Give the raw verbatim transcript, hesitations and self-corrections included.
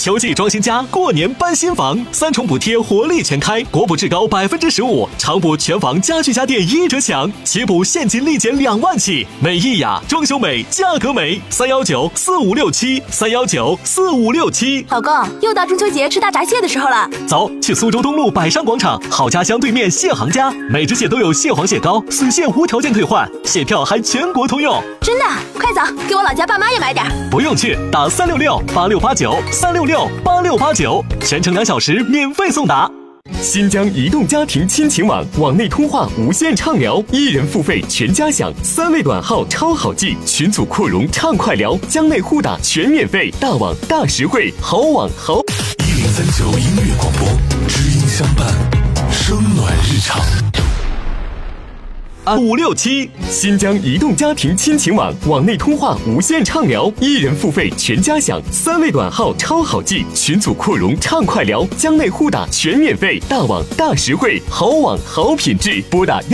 秋季装新家，过年搬新房，三重补贴活力全开，国补至高百分之十五，常补全房家具家电一折享，起补现金立减两万起。美意雅，装修美，价格美，三幺九四五六七，三幺九四五六七。 老公，又到中秋节吃大闸蟹的时候了， 走，去苏州东路百商广场好家乡对面蟹行家，每只蟹都有蟹黄蟹膏，损蟹无条件退换，蟹票还全国通用。 真的？快走，给我老家爸妈也买点。 不用去，打三六六八六八九三六六八六八九，全程两小时免费送达。 新疆移动家庭亲情网，网内通话无限畅聊，一人付费全家享，三位短号超好记，群组扩容畅快聊，疆内互打全免费，大网大实惠，好网好。 一零三九音乐广播，知音相伴，声暖日常。 五六七， 新疆移动家庭亲情网，网内通话无限畅聊，一人付费全家享，三位短号超好记，群组扩容畅快聊，疆内互打全免费，大网大实惠，好网好品质，拨打